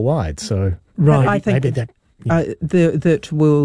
mile wide. So right, I think that will,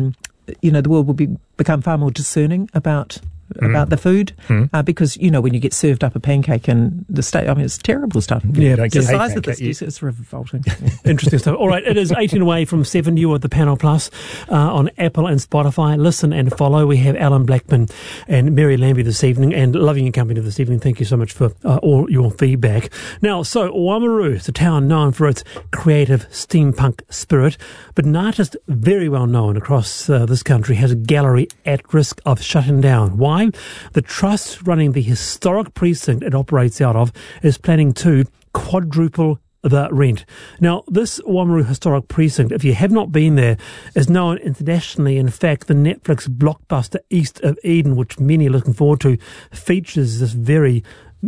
the world will become far more discerning about the food, because, when you get served up a pancake in the state, it's terrible stuff. Yeah, don't the get size hate of this, pancake. it's revolting. Interesting stuff. All right, it is 18 away from 7. You are the Panel Plus on Apple and Spotify. Listen and follow. We have Alan Blackman and Mary Lambie this evening, and loving your company this evening. Thank you so much for all your feedback. Now, so Oamaru, the town known for its creative steampunk spirit, but an artist very well known across this country has a gallery at risk of shutting down. Why? The trust running the historic precinct it operates out of is planning to quadruple the rent. Now, this Oamaru Historic Precinct, if you have not been there, is known internationally. In fact, the Netflix blockbuster East of Eden, which many are looking forward to, features this very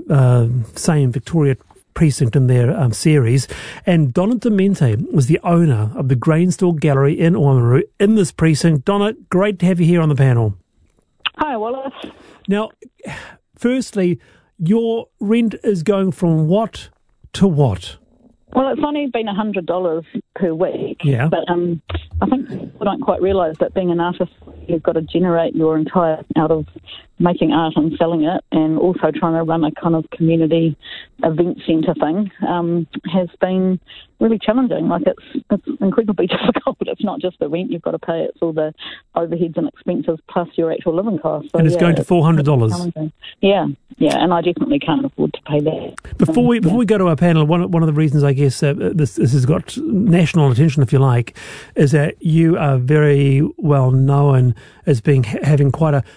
same Victoria precinct in their series. And Donna Demente was the owner of the Grain Store Gallery in Oamaru in this precinct. Donna, great to have you here on the panel. Hi, Wallace. Now, firstly, your rent is going from what to what? Well, it's only been $100 per week. Yeah. But I think people don't quite realise that being an artist, you've got to generate your entire out of making art and selling it, and also trying to run a kind of community event centre thing has been really challenging. Like, it's incredibly difficult. It's not just the rent you've got to pay, it's all the overheads and expenses plus your actual living costs. So, and it's going to $400. Yeah, and I definitely can't afford to pay that. Before we go to our panel, one of the reasons I guess this has got national attention, if you like, is that you are very well known as having quite a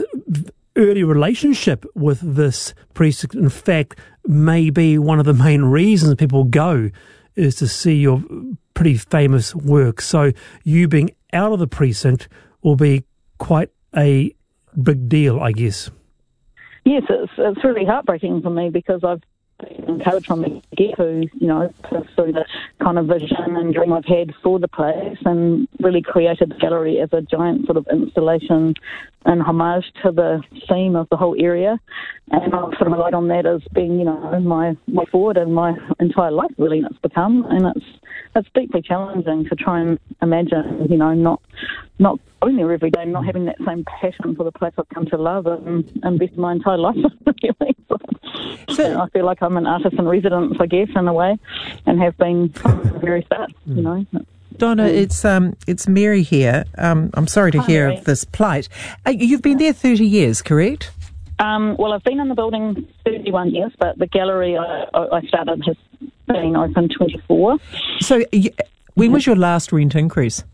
early relationship with this precinct. In fact, maybe one of the main reasons people go is to see your pretty famous work. So you being out of the precinct will be quite a big deal, I guess. Yes, it's really heartbreaking for me, because I've been encouraged from the get-go, pursue the kind of vision and dream I've had for the place, and really created the gallery as a giant sort of installation and homage to the theme of the whole area. And I've sort of relied on that as being, my way forward and my entire life, really, and it's become. And it's deeply challenging to try and imagine, not going there every day, not having that same passion for the place I've come to love and invest my entire life in, really. So I feel like I'm an artist in residence, I guess, in a way, and have been from the very start, Donna, it's Mary here. I'm sorry to hear Mary. of this plight. You've been there 30 years, correct? Well, I've been in the building 31 years, but the gallery I started has been open 24. So when was your last rent increase?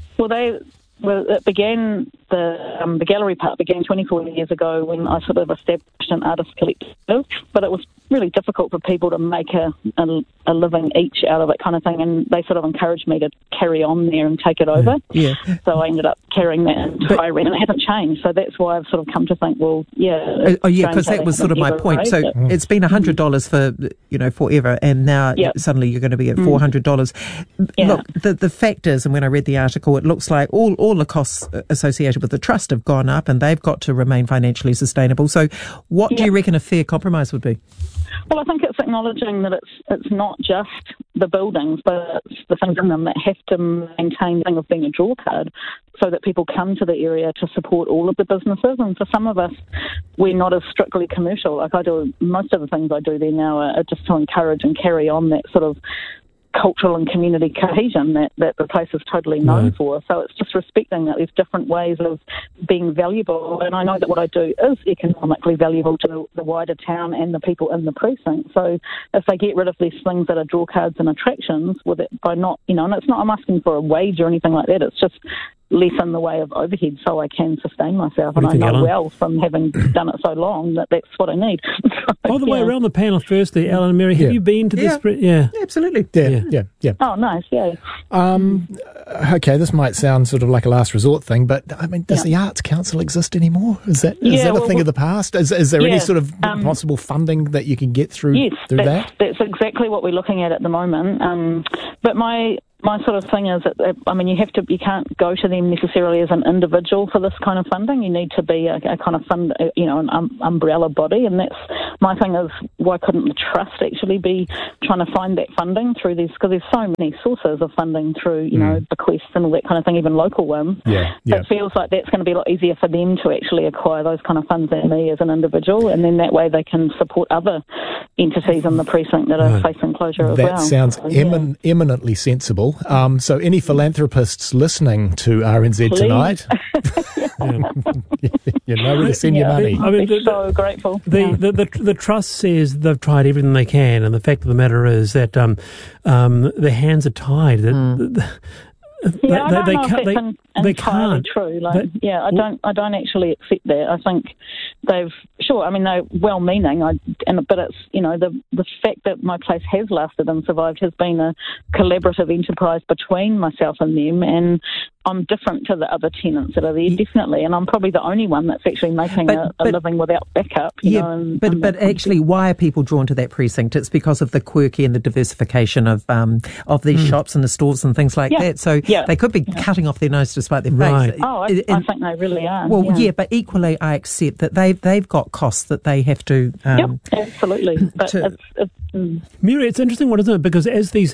It began, the gallery part began 24 years ago when I sort of established an artist collective, but it was really difficult for people to make a living each out of it, kind of thing, and they sort of encouraged me to carry on there and take it over. Yeah. So I ended up carrying that entire rent, and it hasn't changed. So that's why I've sort of come to think, well, yeah. Because that was sort of my point. So it's been $100 for forever, and now suddenly you're going to be at $400. Yeah. Look, the fact is, and when I read the article, it looks like all the costs associated with the trust have gone up, and they've got to remain financially sustainable. So what do you reckon a fair compromise would be? Well, I think it's acknowledging that it's not just the buildings, but it's the things in them that have to maintain the thing of being a draw card, so that people come to the area to support all of the businesses. And for some of us, we're not as strictly commercial. Like, I do, most of the things I do there now are just to encourage and carry on that sort of cultural and community cohesion that the place is totally known for. So it's just respecting that there's different ways of being valuable. And I know that what I do is economically valuable to the wider town and the people in the precinct. So if they get rid of these things that are draw cards and attractions with it by not, and it's not, I'm asking for a wage or anything like that. It's just less in the way of overhead so I can sustain myself. And I know Alan? well from having done it so long that that's what I need. By the way, around the panel, firstly, Alan and Mary, have you been to this? Yeah, absolutely. Yeah. Oh, nice, yeah. Okay, this might sound sort of like a last resort thing, but I mean, does the Arts Council exist anymore? Is that a thing of the past? Is there any sort of possible funding that you can get through that? That's exactly what we're looking at the moment. But my my sort of thing is that, you can't go to them necessarily as an individual for this kind of funding. You need to be a kind of fund, an umbrella body, and that's my thing is, why couldn't the trust actually be trying to find that funding through these, because there's so many sources of funding through, bequests and all that kind of thing, even local ones. It feels like that's going to be a lot easier for them to actually acquire those kind of funds than me as an individual, and then that way they can support other entities in the precinct that are facing closure as well. That sounds eminently sensible. So any philanthropists listening to RNZ Please. Tonight, you know where to send your money. I'm so grateful. The trust says they've tried everything they can, and the fact of the matter is that their hands are tied. I don't know if that's entirely true. I don't actually accept that. I think they're well-meaning, but it's, the fact that my place has lasted and survived has been a collaborative enterprise between myself and them, and I'm different to the other tenants that are there, definitely, and I'm probably the only one that's actually making a living without backup. But actually, why are people drawn to that precinct? It's because of the quirky and the diversification of these shops and the stores and things like that. So they could be cutting off their nose to spite their face. Oh, I think they really are. Well, but equally, I accept that they've got costs that they have to. Absolutely. But Mary, it's interesting, isn't it? Because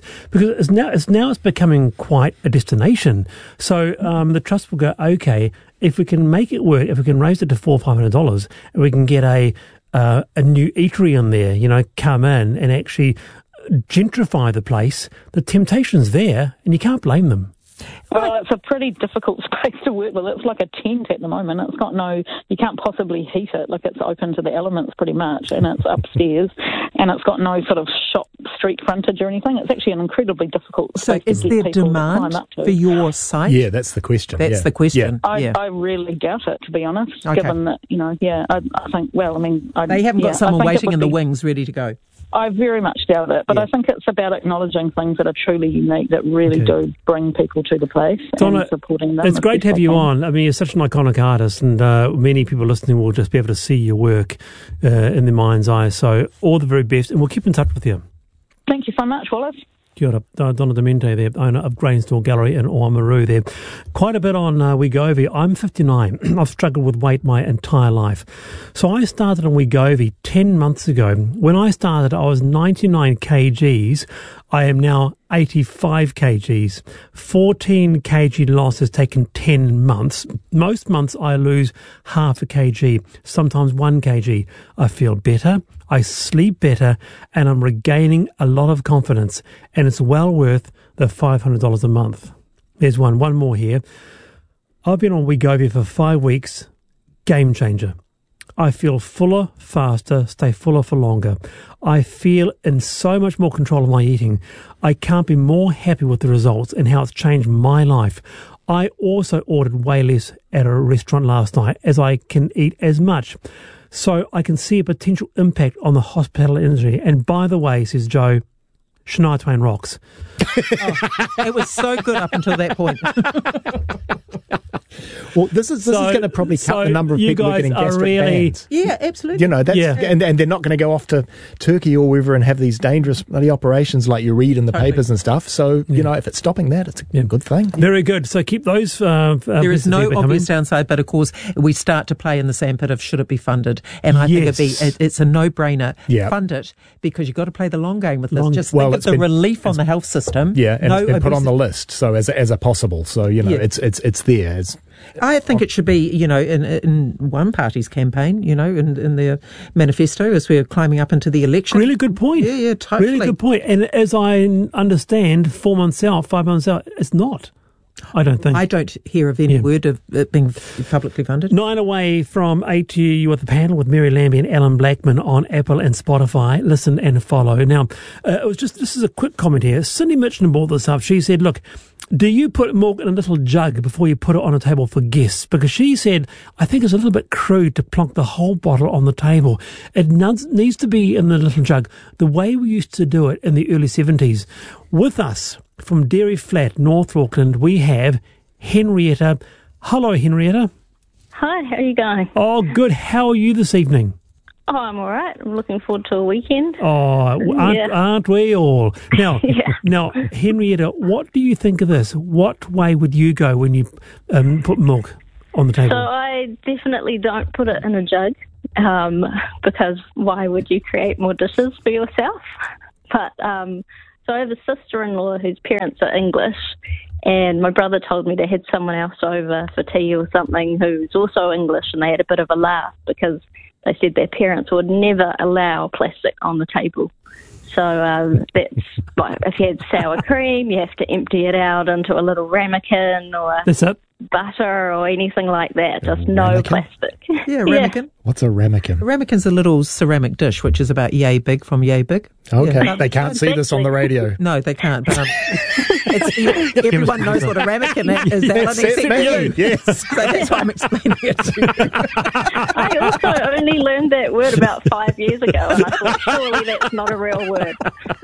it's becoming quite a destination. So the trust will go, okay, if we can make it work, if we can raise it to $400-500, and we can get a new eatery in there, come in and actually gentrify the place. The temptation's there, and you can't blame them. Well, it's a pretty difficult space to work with. It's like a tent at the moment. It's got you can't possibly heat it. Like, it's open to the elements pretty much, and it's upstairs, and it's got no sort of shop street frontage or anything. It's actually an incredibly difficult space to get people to climb up to. So is there demand for your site? Yeah, that's the question. That's the question. I really doubt it, to be honest, given that, I think, they haven't got someone waiting in the wings ready to go. I very much doubt it, but I think it's about acknowledging things that are truly unique, that really do bring people to the place, Donna, and supporting them. It's great to have you on. I mean, you're such an iconic artist, and many people listening will just be able to see your work in their mind's eye. So all the very best, and we'll keep in touch with you. Thank you so much, Wallace. Kia ora, Donna Demente there, owner of Grainstall Gallery in Oamaru there. Quite a bit on Wegovy. I'm 59. I've struggled with weight my entire life. So I started on Wegovy 10 months ago. When I started, I was 99 kgs. I am now 85 kgs. 14 kg loss has taken 10 months. Most months I lose half a kg, sometimes 1 kg. I feel better, I sleep better, and I'm regaining a lot of confidence. And it's well worth the $500 a month. There's one more here. I've been on Wegovy for 5 weeks. Game changer. I feel fuller, faster, stay fuller for longer. I feel in so much more control of my eating. I can't be more happy with the results and how it's changed my life. I also ordered way less at a restaurant last night, as I can eat as much. So I can see a potential impact on the hospitality industry. And by the way, says Joe, Shania Twain rocks. It was so good up until that point. Well, this is going to probably cut the number of people who are getting gastric bans. Yeah, absolutely. And they're not going to go off to Turkey or wherever and have these dangerous bloody operations like you read in the papers and stuff. So, if it's stopping that, it's a good thing. Very good. So keep those. There is no obvious downside, but of course, we start to play in the sandpit of should it be funded. And I think it's a no-brainer. Yeah. Fund it, because you've got to play the long game with this. Just think of the relief on the health system. Yeah, and put on the list. So as a possible. So, it's there. I think it should be, in one party's campaign, in their manifesto as we're climbing up into the election. Really good point. Yeah, totally. Really good point. And as I understand, 4 months out, 5 months out, it's not. I don't think. I don't hear of any word of it being publicly funded. 9 away from 8 to you at the panel with Mary Lambie and Alan Blackman on Apple and Spotify. Listen and follow. Now, this is a quick comment here. Cindy Mitchell brought this up. She said, look, do you put milk in a little jug before you put it on a table for guests? Because she said, I think it's a little bit crude to plonk the whole bottle on the table. It needs to be in the little jug, the way we used to do it in the early 70s. With us from Dairy Flat, North Auckland, we have Henrietta. Hello, Henrietta. Hi, how are you going? Oh, good. How are you this evening? Oh, I'm all right. I'm looking forward to a weekend. Oh, aren't we all? Now, now, Henrietta, what do you think of this? What way would you go when you put milk on the table? So I definitely don't put it in a jug because why would you create more dishes for yourself? But so I have a sister-in-law whose parents are English, and my brother told me they had someone else over for tea or something who's also English, and they had a bit of a laugh because they said their parents would never allow plastic on the table. So that's like if you had sour cream, you have to empty it out into a little ramekin or butter or anything like that. Just no plastic. Yeah, ramekin. What's a ramekin? A ramikin's a little ceramic dish, which is about yay big from Yay Big. Okay, yeah. They can't see this on the radio. No, they can't. But everyone knows what a ramekin is. Yes, except me. Yes. So that's why I'm explaining it to you. I also only learned that word about 5 years ago, and I thought surely that's not a real word.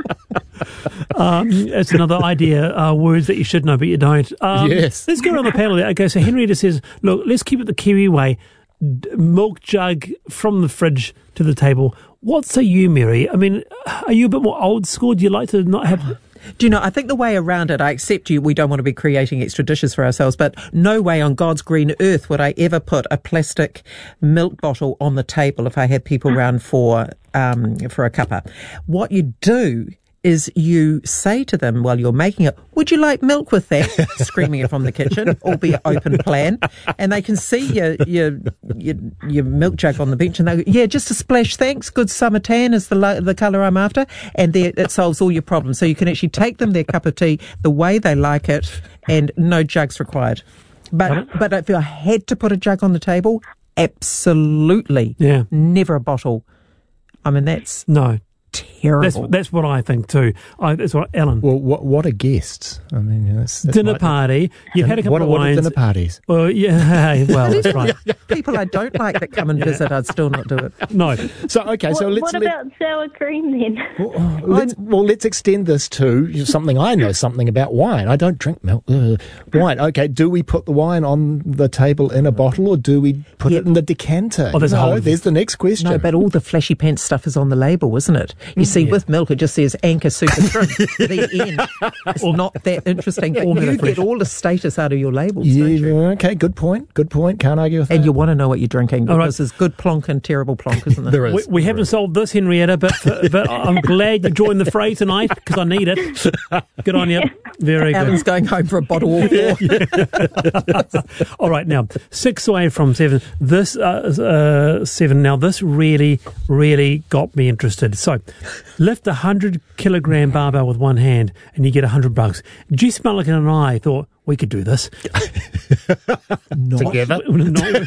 It's another idea, words that you should know but you don't. Yes. Let's go around the panel there. Okay, so Henrietta says, look, let's keep it the Kiwi way. Milk jug from the fridge to the table. What say you, Mary? I mean, are you a bit more old school? Do you like to not have... Do you know, I think the way around it, I accept we don't want to be creating extra dishes for ourselves, but no way on God's green earth would I ever put a plastic milk bottle on the table if I had people round for a cuppa. What you do is you say to them while you're making it, would you like milk with that? Screaming it from the kitchen, albeit open plan. And they can see your milk jug on the bench and they go, yeah, just a splash, thanks. Good summer tan is the colour I'm after. And it solves all your problems. So you can actually take them their cup of tea the way they like it and no jugs required. But if I had to put a jug on the table, absolutely. Yeah. Never a bottle. I mean, that's... No. Terrible. That's what I think too. That's what Alan. Well, what are guests? I mean, that's dinner party. You've had a couple of wines. What are dinner parties? Well, yeah. Well, that's right. People I don't like that come and visit, I'd still not do it. No. So okay. So let's. What about sour cream then? Let's extend this to something I know something about wine. I don't drink milk. Wine. Okay. Do we put the wine on the table in a bottle or do we put it in the decanter? Oh, there's the next question. No, but all the flashy pants stuff is on the label, isn't it? You see, with milk, it just says Anchor Super Drink. The end. It's not that interesting. But you get all the status out of your labels, don't you? Okay, good point. Can't argue with that. And you want to know what you're drinking because there's good plonk and terrible plonk, isn't there? There is. We haven't solved this, Henrietta, but I'm glad you joined the fray tonight because I need it. Good on you. Very good. Alan's going home for a bottle or four. All right, now, 6 away from 7. This 7. Now, this really, really got me interested. So, lift a 100-kilogram barbell with one hand and you get $100. Jess Mulligan and I thought we could do this. Together? No.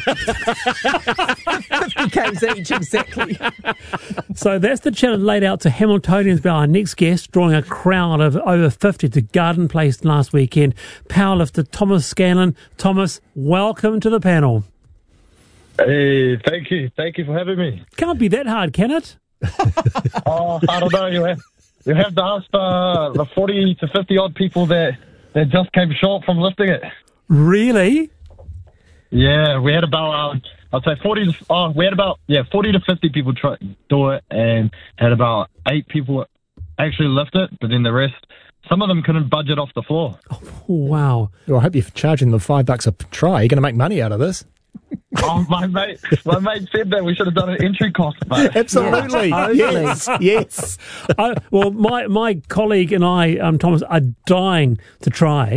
50 k's each, exactly. So that's the challenge laid out to Hamiltonians by our next guest, drawing a crowd of over 50 to Garden Place last weekend. Powerlifter Thomas Scanlon. Thomas, welcome to the panel. Hey, thank you. Thank you for having me. Can't be that hard, can it? I don't know. You have to ask the 40 to 50 odd people that just came short from lifting it. Really? Yeah, we had about I'd say 40 to 50 people try do it, and had about 8 people actually lift it. But then the rest, some of them couldn't budget off the floor. Oh, wow. Well, I hope you're charging them $5 a try. You're going to make money out of this. Oh, my mate said that we should have done an entry cost, mate. Absolutely. Yes. Well, my colleague and I, Thomas, are dying to try.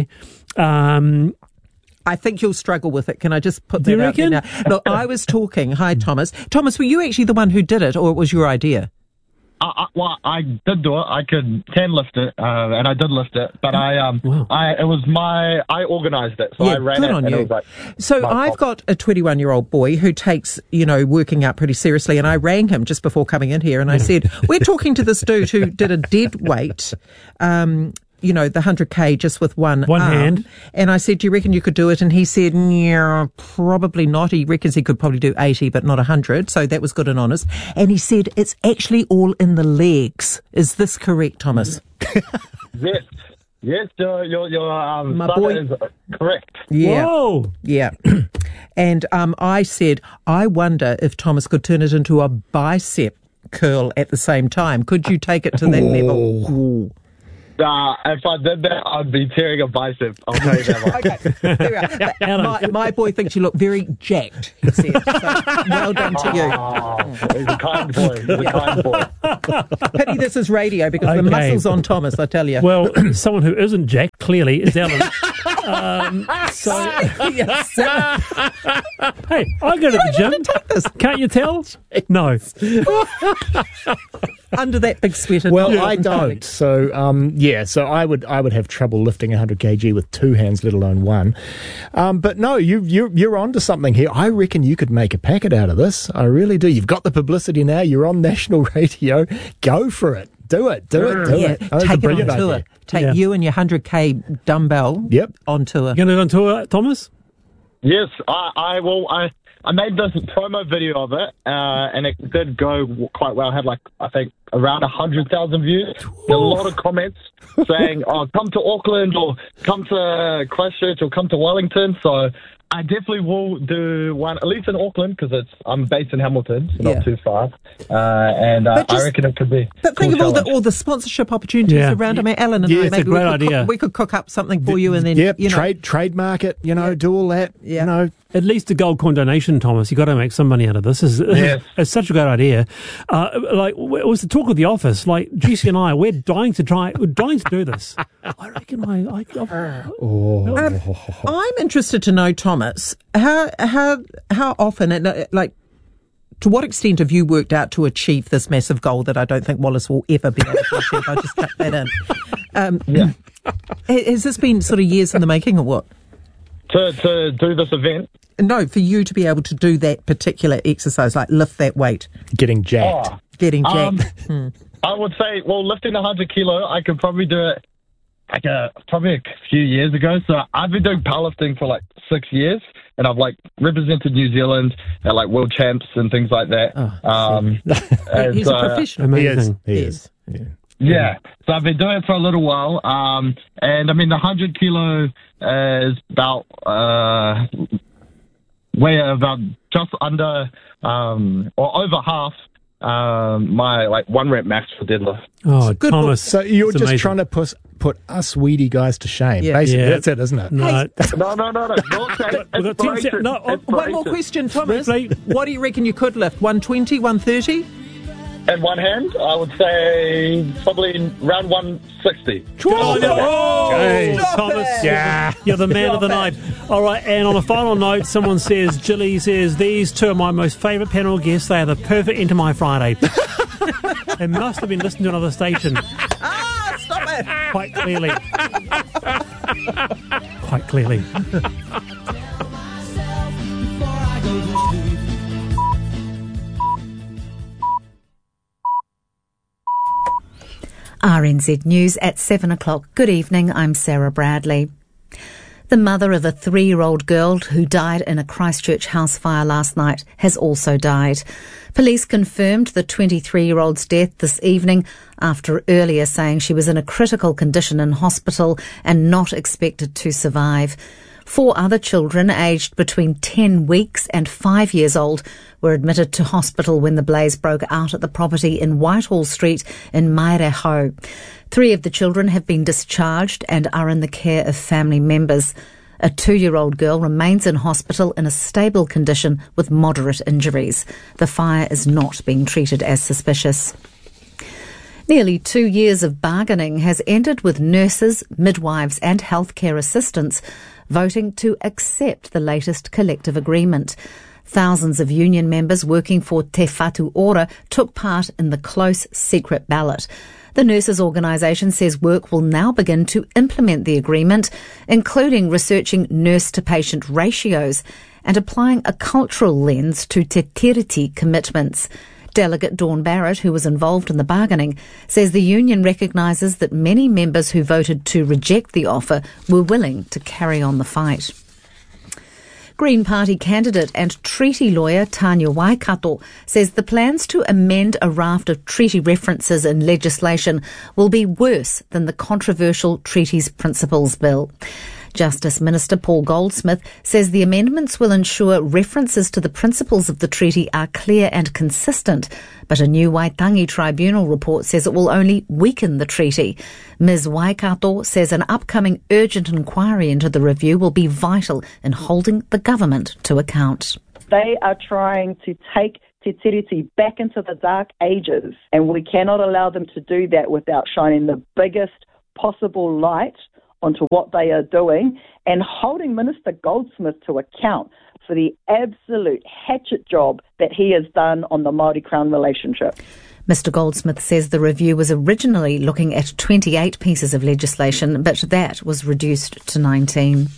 I think you'll struggle with it. Can I just put that out there now? Look, I was talking. Hi, Thomas. Thomas, were you actually the one who did it, or it was your idea? Well, I did do it. I can lift it, and I did lift it. But I organised it, so I ran good it. On and you. It was so I've got a 21-year-old boy who takes, working out pretty seriously, and I rang him just before coming in here, and I said, we're talking to this dude who did a dead weight, the 100K just with one arm. hand. And I said, do you reckon you could do it? And he said, yeah, probably not. He reckons he could probably do 80, but not 100. So that was good and honest. And he said, it's actually all in the legs. Is this correct, Thomas? Yes, your My son boy is correct. Yeah. Whoa. Yeah. And I said, I wonder if Thomas could turn it into a bicep curl at the same time. Could you take it to that level? Ooh. If I did that, I'd be tearing a bicep. I'll tell you that much. Okay, there we are. My boy thinks you look very jacked, he said. So, well done to you. He's a kind boy. He's a kind boy. Pity this is radio because the muscle's on Thomas, I tell you. Well, someone who isn't Jack, clearly, is Alan. Hey, I go to the gym. Can't you tell? No. Under that big sweater. Well, I don't. So, so I would have trouble lifting 100 kg with two hands, let alone one. But no, you're onto something here. I reckon you could make a packet out of this. I really do. You've got the publicity now. You're on national radio. Go for it. Do it. Do it. Take it on tour. Take you and your 100k dumbbell on tour. You going to go on tour, Thomas? Yes, I will. I made this promo video of it, and it did go quite well. I had, I think, around 100,000 views. A lot of comments saying, come to Auckland, or come to Christchurch, or come to Wellington. So I definitely will do one, at least in Auckland, because I'm based in Hamilton, so not too far. And I reckon it could be. But think of all the sponsorship opportunities around. I mean, Alan and I, maybe a great idea. We could cook up something for you, and then trademark it. Do all that. Yeah. At least a gold coin donation, Thomas. You've got to make some money out of this. It's such a great idea. It was the talk of the office. Jesse and I, we're dying to do this. I reckon I'm interested to know, Thomas, how often and to what extent have you worked out to achieve this massive goal that I don't think Wallace will ever be able to achieve? I just cut that in. Has this been sort of years in the making, or what? To do this event? No, for you to be able to do that particular exercise, like lift that weight. Getting jacked. I would say, lifting 100 kilo, I could probably do it probably a few years ago. So I've been doing powerlifting for 6 years, and I've represented New Zealand at world champs and things like that. He's a professional. Amazing. He is. Yeah, so I've been doing it for a little while, and I mean the 100 kilo is about just under or over half my 1 rep max for deadlift. Oh, good, Thomas! So you're just amazing. Trying to put us weedy guys to shame. Basically, that's it, isn't it? No. One more question, Thomas. What do you reckon you could lift? 120, 130? In one hand, I would say probably around 160. Thomas, you're the man of the night. All right, and on a final note, someone says, Jilly says, these two are my most favourite panel guests. They are the perfect end to my Friday. They must have been listening to another station. Stop it! Quite clearly. Quite clearly. RNZ News at 7 o'clock. Good evening, I'm Sarah Bradley. The mother of a 3-year-old girl who died in a Christchurch house fire last night has also died. Police confirmed the 23-year-old's death this evening after earlier saying she was in a critical condition in hospital and not expected to survive. 4 other children aged between 10 weeks and 5 years old were admitted to hospital when the blaze broke out at the property in Whitehall Street in Maireho. 3 of the children have been discharged and are in the care of family members. A 2-year-old girl remains in hospital in a stable condition with moderate injuries. The fire is not being treated as suspicious. Nearly 2 years of bargaining has ended with nurses, midwives and healthcare assistants voting to accept the latest collective agreement. Thousands of union members working for Te Whatu Ora took part in the close secret ballot. The nurses' organisation says work will now begin to implement the agreement, including researching nurse-to-patient ratios and applying a cultural lens to Te Tiriti commitments. Delegate Dawn Barrett, who was involved in the bargaining, says the union recognises that many members who voted to reject the offer were willing to carry on the fight. Green Party candidate and treaty lawyer Tanya Waikato says the plans to amend a raft of treaty references in legislation will be worse than the controversial Treaties Principles Bill. Justice Minister Paul Goldsmith says the amendments will ensure references to the principles of the treaty are clear and consistent, but a new Waitangi Tribunal report says it will only weaken the treaty. Ms. Waikato says an upcoming urgent inquiry into the review will be vital in holding the government to account. They are trying to take Te Tiriti back into the dark ages, and we cannot allow them to do that without shining the biggest possible light onto what they are doing and holding Minister Goldsmith to account for the absolute hatchet job that he has done on the Māori-Crown relationship. Mr. Goldsmith says the review was originally looking at 28 pieces of legislation, but that was reduced to 19.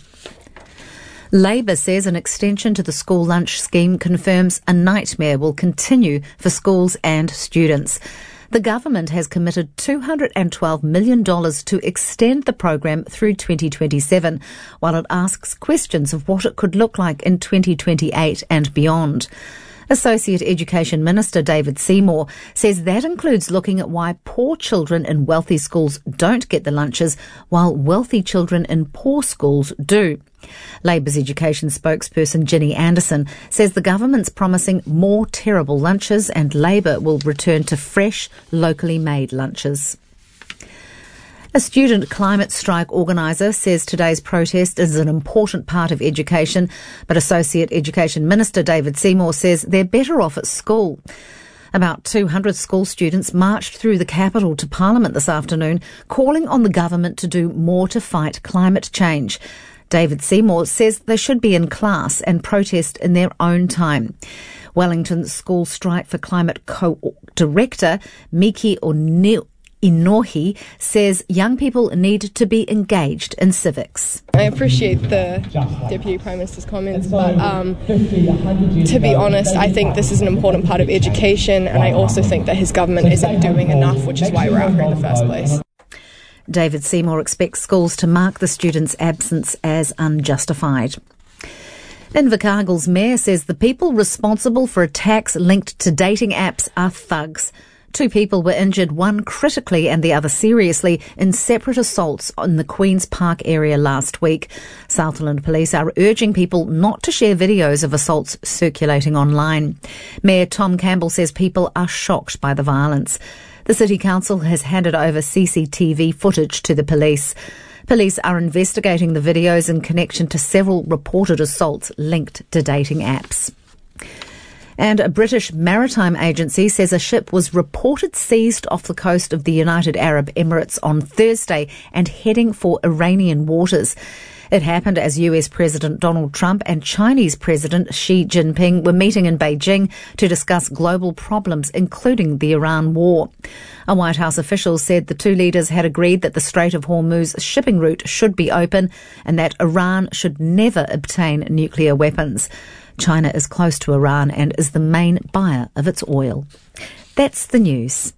Labour says an extension to the school lunch scheme confirms a nightmare will continue for schools and students. The government has committed $212 million to extend the program through 2027, while it asks questions of what it could look like in 2028 and beyond. Associate Education Minister David Seymour says that includes looking at why poor children in wealthy schools don't get the lunches, while wealthy children in poor schools do. Labour's education spokesperson Ginny Anderson says the government's promising more terrible lunches and Labour will return to fresh, locally made lunches. A student climate strike organiser says today's protest is an important part of education, but Associate Education Minister David Seymour says they're better off at school. About 200 school students marched through the capital to Parliament this afternoon, calling on the government to do more to fight climate change. David Seymour says they should be in class and protest in their own time. Wellington's School Strike for Climate co-director Miki Inohi says young people need to be engaged in civics. I appreciate the Deputy Prime Minister's comments, but to be honest, I think this is an important part of education, and I also think that his government isn't doing enough, which is why we're out here in the first place. David Seymour expects schools to mark the students' absence as unjustified. Invercargill's mayor says the people responsible for attacks linked to dating apps are thugs. 2 people were injured, one critically and the other seriously, in separate assaults in the Queen's Park area last week. Southland Police are urging people not to share videos of assaults circulating online. Mayor Tom Campbell says people are shocked by the violence. The City Council has handed over CCTV footage to the police. Police are investigating the videos in connection to several reported assaults linked to dating apps. And a British maritime agency says a ship was reported seized off the coast of the United Arab Emirates on Thursday and heading for Iranian waters. It happened as US President Donald Trump and Chinese President Xi Jinping were meeting in Beijing to discuss global problems, including the Iran war. A White House official said the 2 leaders had agreed that the Strait of Hormuz shipping route should be open and that Iran should never obtain nuclear weapons. China is close to Iran and is the main buyer of its oil. That's the news.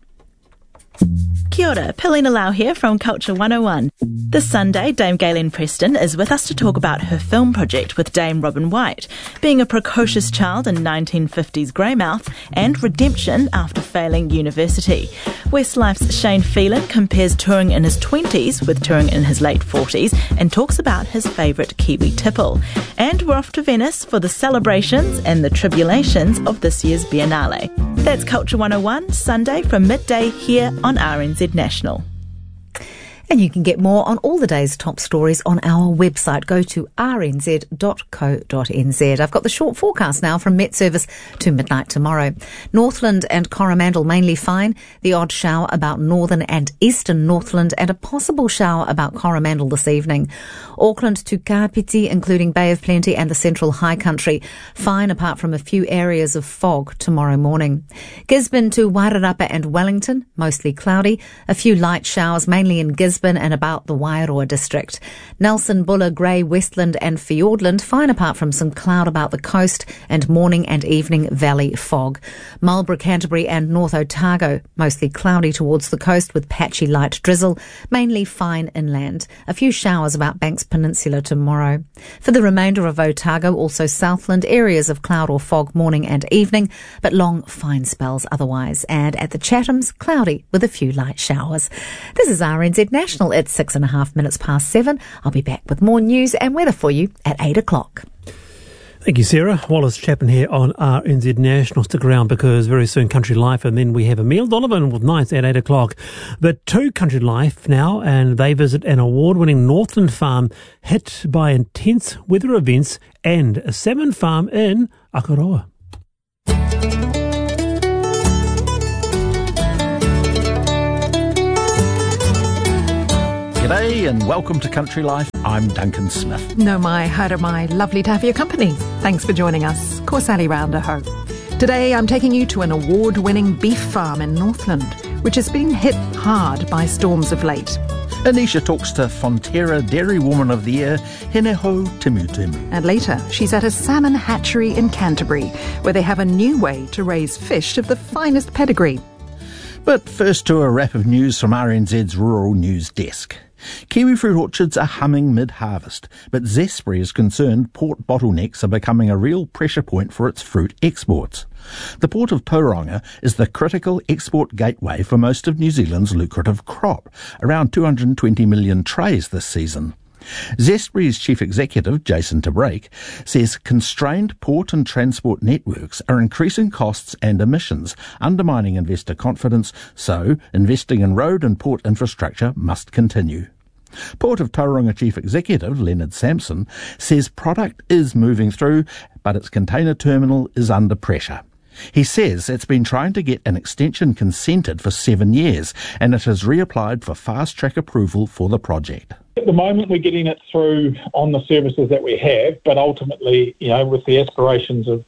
Kia ora, Pilina Lau here from Culture 101. This Sunday, Dame Gayleen Preston is with us to talk about her film project with Dame Robin White, being a precocious child in 1950s Greymouth and redemption after failing university. Westlife's Shane Phelan compares touring in his 20s with touring in his late 40s and talks about his favourite Kiwi tipple. And we're off to Venice for the celebrations and the tribulations of this year's Biennale. That's Culture 101, Sunday from midday here on RNZ National. And you can get more on all the day's top stories on our website. Go to rnz.co.nz. I've got the short forecast now from Met Service to midnight tomorrow. Northland and Coromandel mainly fine. The odd shower about northern and eastern Northland and a possible shower about Coromandel this evening. Auckland to Kapiti, including Bay of Plenty and the Central High Country. Fine apart from a few areas of fog tomorrow morning. Gisborne to Wairarapa and Wellington, mostly cloudy. A few light showers mainly in Gisborne and about the Wairoa district. Nelson, Buller, Grey, Westland and Fiordland, fine apart from some cloud about the coast and morning and evening valley fog. Marlborough, Canterbury and North Otago, mostly cloudy towards the coast with patchy light drizzle, mainly fine inland. A few showers about Banks Peninsula tomorrow. For the remainder of Otago, also Southland, areas of cloud or fog morning and evening, but long fine spells otherwise. And at the Chathams, cloudy with a few light showers. This is RNZ National. International. It's 7:06. I'll be back with more news and weather for you at 8 o'clock. Thank you, Sarah. Wallace Chapman here on RNZ National. Stick around because very soon Country Life, and then we have Emile Donovan with Nights at 8 o'clock. But to Country Life now, and they visit an award-winning Northland farm hit by intense weather events and a salmon farm in Akaroa. G'day and welcome to Country Life. I'm Duncan Smith. No mai, haere mai, lovely to have your company. Thanks for joining us. Ko Sally Rounder ho. Today I'm taking you to an award-winning beef farm in Northland, which has been hit hard by storms of late. Anisha talks to Fonterra Dairy Woman of the Year, Heneho Timu. And later, she's at a salmon hatchery in Canterbury, where they have a new way to raise fish of the finest pedigree. But first to a wrap of news from RNZ's Rural News Desk. Kiwi fruit orchards are humming mid-harvest, but Zespri is concerned port bottlenecks are becoming a real pressure point for its fruit exports. The port of Tauranga is the critical export gateway for most of New Zealand's lucrative crop, around 220 million trays this season. Zespri's chief executive, Jason Tabrake, says constrained port and transport networks are increasing costs and emissions, undermining investor confidence, so investing in road and port infrastructure must continue. Port of Tauranga Chief Executive, Leonard Sampson, says product is moving through, but its container terminal is under pressure. He says it's been trying to get an extension consented for 7 years, and it has reapplied for fast-track approval for the project. At the moment, we're getting it through on the services that we have, but ultimately, with the aspirations of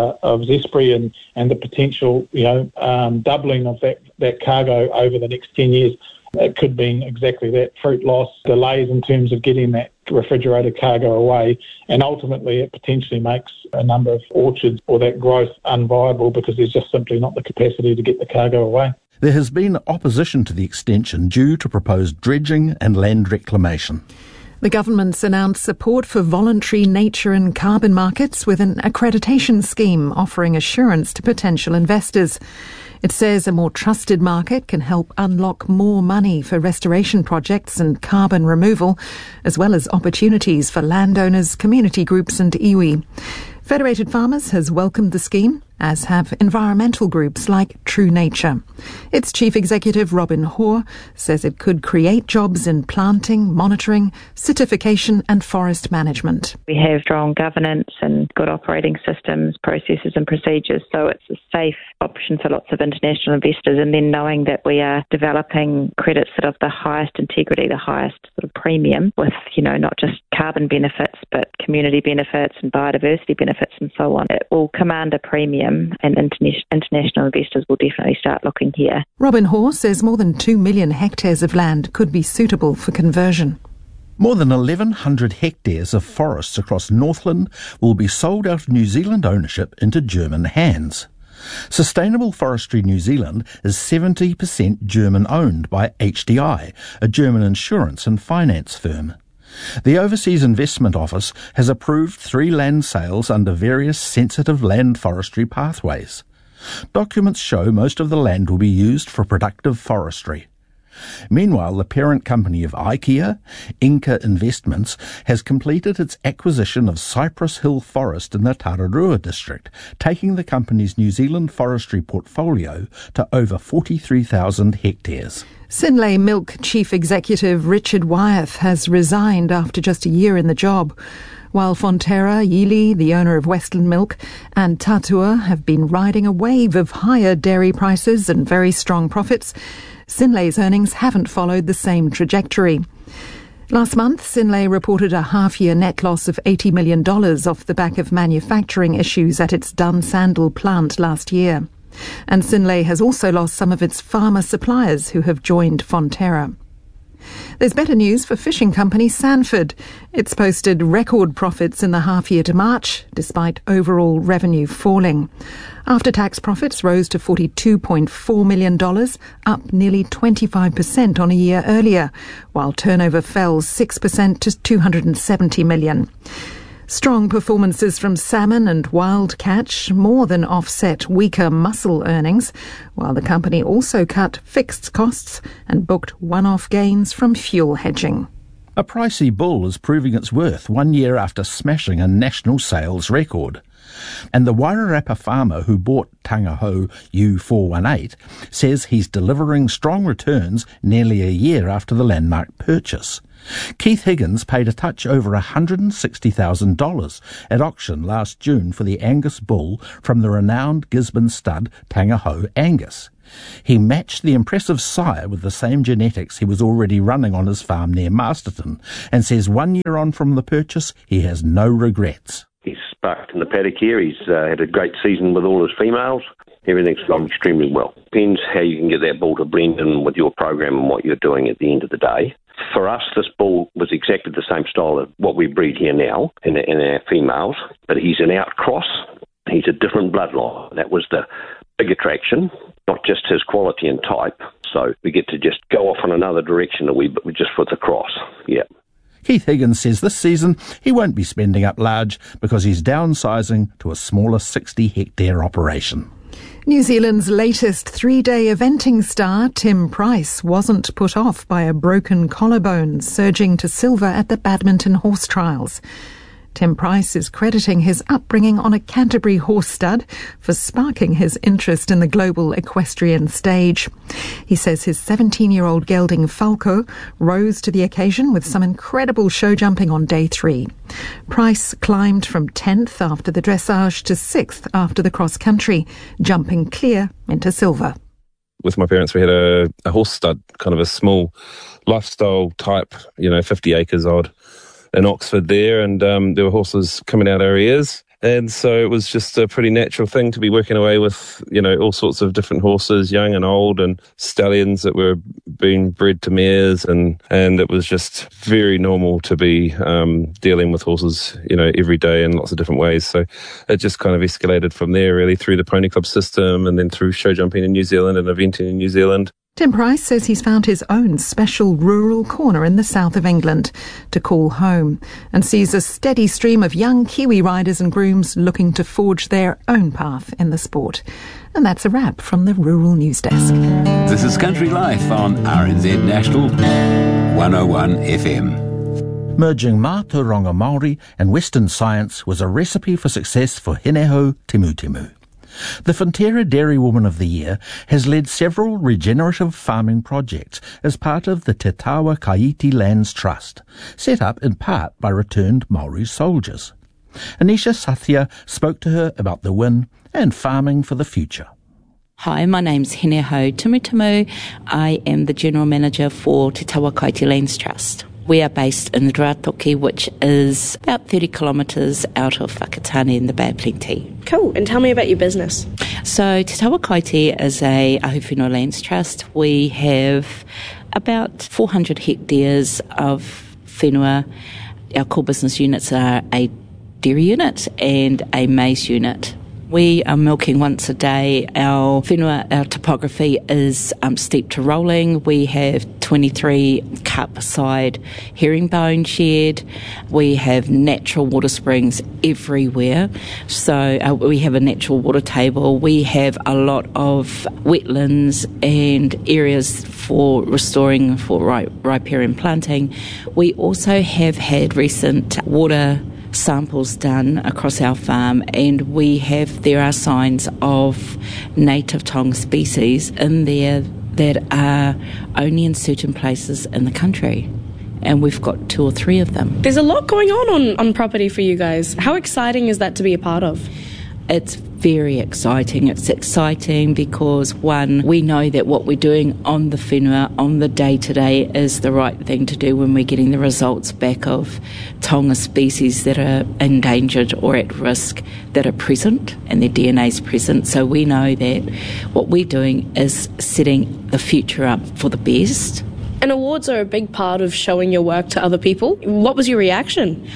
Zespri and the potential, doubling of that cargo over the next 10 years, it could mean exactly that, fruit loss, delays in terms of getting that refrigerated cargo away, and ultimately it potentially makes a number of orchards or that growth unviable because there's just simply not the capacity to get the cargo away. There has been opposition to the extension due to proposed dredging and land reclamation. The government's announced support for voluntary nature and carbon markets with an accreditation scheme offering assurance to potential investors. It says a more trusted market can help unlock more money for restoration projects and carbon removal, as well as opportunities for landowners, community groups and iwi. Federated Farmers has welcomed the scheme, as have environmental groups like True Nature. Its chief executive, Robin Hoare, says it could create jobs in planting, monitoring, certification and forest management. We have strong governance and good operating systems, processes and procedures, so it's a safe option for lots of international investors. And then knowing that we are developing credits that have the highest integrity, the highest sort of premium with, not just carbon benefits, but community benefits and biodiversity benefits and so on, it will command a premium. And international investors will definitely start looking here. Robin Hoare says more than 2 million hectares of land could be suitable for conversion. More than 1,100 hectares of forests across Northland will be sold out of New Zealand ownership into German hands. Sustainable Forestry New Zealand is 70% German-owned by HDI, a German insurance and finance firm. The Overseas Investment Office has approved 3 land sales under various sensitive land forestry pathways. Documents show most of the land will be used for productive forestry. Meanwhile, the parent company of IKEA, Inca Investments, has completed its acquisition of Cypress Hill Forest in the Tararua district, taking the company's New Zealand forestry portfolio to over 43,000 hectares. Synlait Milk Chief Executive Richard Wyeth has resigned after just a year in the job. While Fonterra, Yili, the owner of Westland Milk, and Tatua have been riding a wave of higher dairy prices and very strong profits, Synlait's earnings haven't followed the same trajectory. Last month, Synlait reported a half-year net loss of $80 million off the back of manufacturing issues at its Dunsandel plant last year. And Synlait has also lost some of its farmer suppliers who have joined Fonterra. There's better news for fishing company Sanford. It's posted record profits in the half-year to March, despite overall revenue falling. After-tax profits rose to $42.4 million, up nearly 25% on a year earlier, while turnover fell 6% to $270 million. Strong performances from salmon and wild catch more than offset weaker mussel earnings, while the company also cut fixed costs and booked one-off gains from fuel hedging. A pricey bull is proving its worth 1 year after smashing a national sales record. And the Wairarapa farmer who bought Tangaho U418 says he's delivering strong returns nearly a year after the landmark purchase. Keith Higgins paid a touch over $160,000 at auction last June for the Angus bull from the renowned Gisborne stud Tangaho Angus. He matched the impressive sire with the same genetics he was already running on his farm near Masterton, and says 1 year on from the purchase he has no regrets. He's sparked in the paddock here. He's had a great season with all his females. Everything's gone extremely well. Depends how you can get that bull to blend in with your program and what you're doing at the end of the day. For us, this bull was exactly the same style of what we breed here now in our females, but he's an outcross. He's a different bloodline. That was the big attraction, not just his quality and type. So we get to just go off in another direction a wee bit just with the cross. Yeah. Keith Higgins says this season he won't be spending up large because he's downsizing to a smaller 60-hectare operation. New Zealand's latest 3-day eventing star, Tim Price, wasn't put off by a broken collarbone surging to silver at the Badminton Horse Trials. Tim Price is crediting his upbringing on a Canterbury horse stud for sparking his interest in the global equestrian stage. He says his 17-year-old gelding Falco rose to the occasion with some incredible show jumping on day 3. Price climbed from 10th after the dressage to 6th after the cross-country, jumping clear into silver. With my parents, we had a horse stud, kind of a small lifestyle type, 50 acres odd, in Oxford there, and there were horses coming out our ears, and so it was just a pretty natural thing to be working away with, all sorts of different horses, young and old, and stallions that were being bred to mares, and it was just very normal to be dealing with horses, every day in lots of different ways. So it just kind of escalated from there, really, through the pony club system, and then through show jumping in New Zealand and eventing in New Zealand. Tim Price says he's found his own special rural corner in the south of England to call home, and sees a steady stream of young Kiwi riders and grooms looking to forge their own path in the sport. And that's a wrap from the Rural News Desk. This is Country Life on RNZ National 101 FM. Merging Mātauranga Māori and Western science was a recipe for success for Hineho Timutimu. The Fonterra Dairy Woman of the Year has led several regenerative farming projects as part of the Te Tawa Kaiti Lands Trust, set up in part by returned Maori soldiers. Anisha Sathya spoke to her about the win and farming for the future. Hi, my name's Hineho Timutimu. I am the General Manager for Te Tawa Kaiti Lands Trust. We are based in Ratoki, which is about 30 kilometres out of Whakatane in the Bay of Plenty. Cool. And tell me about your business. So Te Tawa Kaiti is a Ahuwhenua Lands Trust. We have about 400 hectares of whenua. Our core business units are a dairy unit and a maize unit. We are milking once a day. Our whenua, our topography is steep to rolling. We have 23 cup side herringbone shed. We have natural water springs everywhere. So we have a natural water table. We have a lot of wetlands and areas for restoring for riparian planting. We also have had recent water samples done across our farm, and there are signs of native Tonga species in there that are only in certain places in the country, and we've got 2 or 3 of them. There's a lot going on property for you guys. How exciting is that to be a part of? It's very exciting. It's exciting because, one, we know that what we're doing on the whenua, on the day-to-day, is the right thing to do when we're getting the results back of Tonga species that are endangered or at risk that are present, and their DNA's present. So we know that what we're doing is setting the future up for the best. And awards are a big part of showing your work to other people. What was your reaction?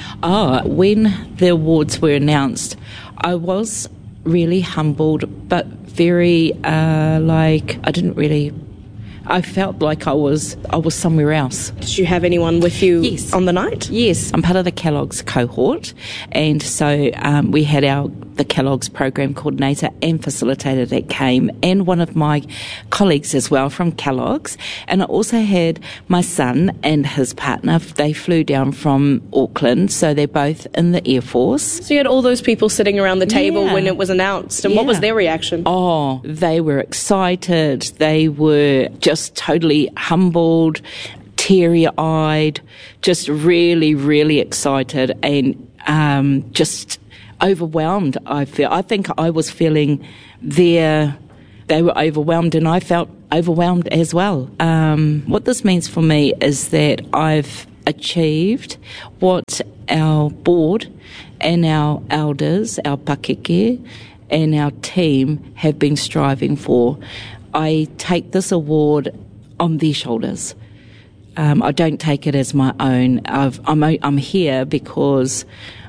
When the awards were announced, I was really humbled, but very, I I felt like I was somewhere else. Did you have anyone with you on the night? Yes, I'm part of the Kellogg's cohort, and so we had the Kellogg's program coordinator and facilitator that came, and one of my colleagues as well from Kellogg's, and I also had my son and his partner. They flew down from Auckland, so they're both in the Air Force. So you had all those people sitting around the table when it was announced, and what was their reaction? Oh, they were excited. They were just totally humbled, teary-eyed, just really, really excited, and just overwhelmed. I think I was feeling they were overwhelmed, and I felt overwhelmed as well. What this means for me is that I've achieved what our board and our elders, our pakeke, and our team have been striving for. I take this award on their shoulders. I don't take it as my own. I'm here because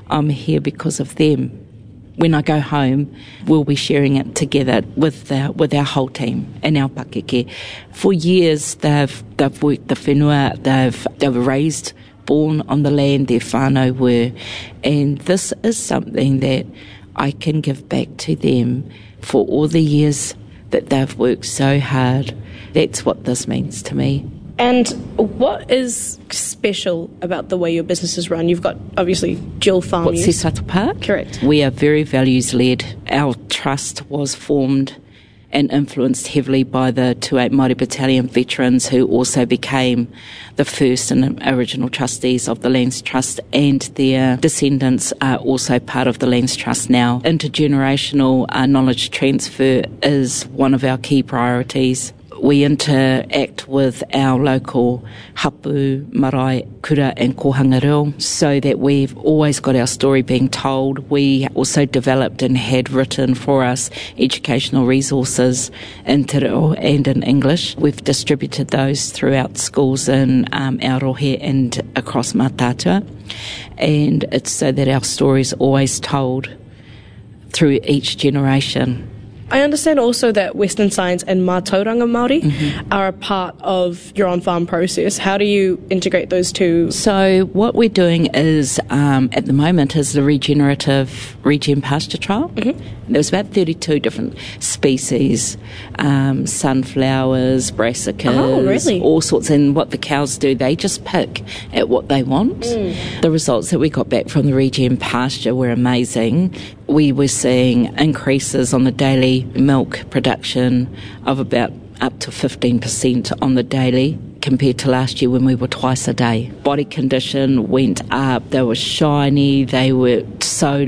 of them. When I go home, we'll be sharing it together with our whole team and our pakeke. For years, they've worked the whenua. They were raised, born on the land their whānau were, and this is something that I can give back to them for all the years that they've worked so hard. That's what this means to me. And what is special about the way your business is run? You've got, obviously, Jill Farm. What's Sesatu Park? Correct. We are very values-led. Our trust was formed and influenced heavily by the 28 Māori Battalion veterans who also became the first and original trustees of the Lands Trust, and their descendants are also part of the Lands Trust now. Intergenerational knowledge transfer is one of our key priorities. We interact with our local hapu, marae, kura and kohanga reo so that we've always got our story being told. We also developed and had written for us educational resources in te reo and in English. We've distributed those throughout schools in Aotearoa and across Mātātua. And it's so that our story is always told through each generation. I understand also that Western Science and Mātauranga Māori are a part of your on-farm process. How do you integrate those two? So what we're doing is, at the moment, is the regenerative regen pasture trial. There's about 32 different species, sunflowers, brassicas, all sorts. And what the cows do, they just pick at what they want. The results that we got back from the regen pasture were amazing. We were seeing increases on the daily milk production of about up to 15% on the daily compared to last year when we were twice a day. Body condition went up, they were shiny, they looked